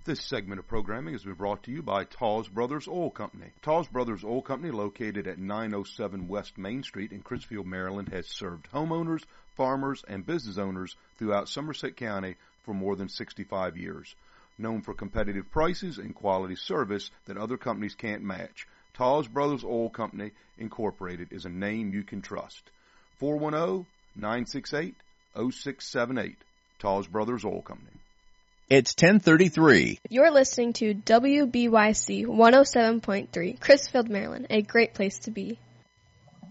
This segment of programming has been brought to you by Tawes Brothers Oil Company. Tawes Brothers Oil Company, located at 907 West Main Street in Crisfield, Maryland, has served homeowners, farmers, and business owners throughout Somerset County for more than 65 years. Known for competitive prices and quality service that other companies can't match, Tawes Brothers Oil Company, Incorporated, is a name you can trust. 410-968-0678. Tawes Brothers Oil Company. It's 10:33. You're listening to WBYC 107.3, Crisfield, Maryland, a great place to be.